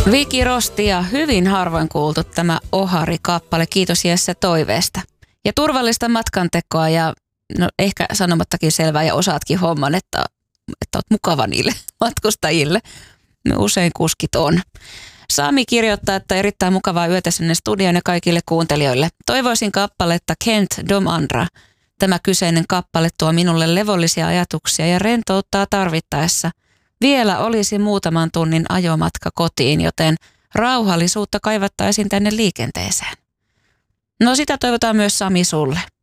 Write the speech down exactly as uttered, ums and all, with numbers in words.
Viki Rosti ja hyvin harvoin kuultu tämä Ohari-kappale. Kiitos Jesse toiveesta. Ja turvallista matkantekoa ja no ehkä sanomattakin selvää ja osaatkin homman, että, että oot mukava niille matkustajille. Me usein kuskit on. Sami kirjoittaa, että erittäin mukavaa yötä sinne studioon ja kaikille kuuntelijoille. Toivoisin kappaletta Kent Dom Andra. Tämä kyseinen kappale tuo minulle levollisia ajatuksia ja rentouttaa tarvittaessa. Vielä olisi muutaman tunnin ajomatka kotiin, joten rauhallisuutta kaivattaisiin tänne liikenteeseen. No sitä toivotaan myös Sami sulle.